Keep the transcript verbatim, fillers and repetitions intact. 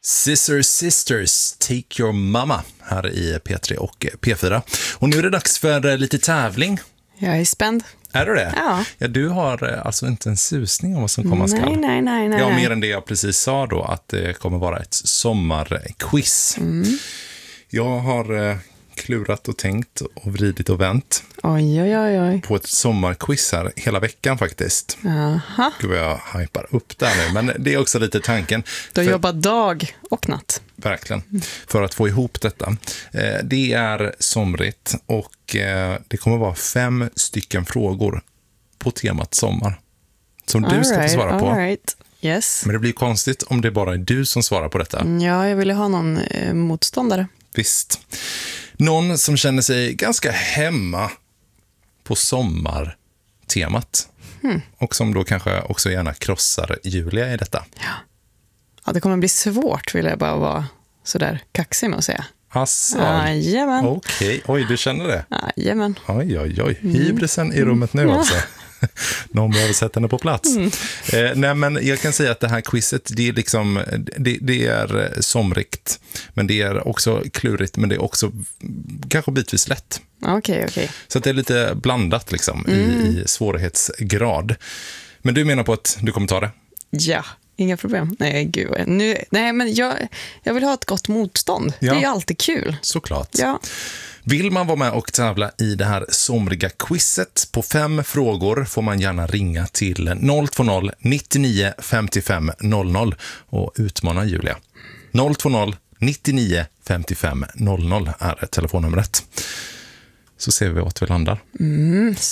Scissor Sisters, Take Your Mama här i P tre och P fyra. Och nu är det dags för lite tävling. Jag är spänd. Är du det? Ja. Ja, du har alltså inte en susning om vad som komma skall. Nej, nej, nej, nej. Ja, mer än det jag precis sa då, att det kommer vara ett sommarquiz. Mm. Jag har eh, klurat och tänkt och vridit och vänt. Oj, oj, oj, oj. På ett sommarquiz här hela veckan faktiskt. Aha. Gud vad jag hypar upp där nu, men det är också lite tanken. Du för... jobbar dag och natt. Verkligen, för att få ihop detta. Eh, det är somrigt och eh, det kommer vara fem stycken frågor på temat sommar som du all ska right, få svara på. All right. Yes. Men det blir konstigt om det bara är du som svarar på detta. Ja, jag ville ha någon eh, motståndare. Visst. Någon som känner sig ganska hemma på sommartemat. Hmm. Och som då kanske också gärna krossar Julia i detta. Ja. Ja, det kommer bli svårt, vill jag bara vara sådär kaxig med att säga. Asså. Jajamän. Okej, oj, du känner det? Jajamän. Oj, oj, oj. Hybrisen i rummet nu alltså. Någon behöver sätta henne på plats. Mm. Eh, nej, men jag kan säga att det här quizet, det är liksom, det, det är somrikt. Men det är också klurigt, men det är också kanske bitvis lätt. Okej, okay, okej. Okay. Så att det är lite blandat liksom mm. i, i svårighetsgrad. Men du menar på att du kommer ta det? Ja. Inga problem. Nej, gud. Nu, nej, men jag, jag vill ha ett gott motstånd. Ja. Det är ju alltid kul. Såklart. Ja. Vill man vara med och tävla i det här somriga quizet på fem frågor får man gärna ringa till noll två noll nittionio femtiofem noll noll och utmana Julia. noll två noll nittionio femtiofem noll noll är telefonnumret. Så ser vi vart vi landar. Mm.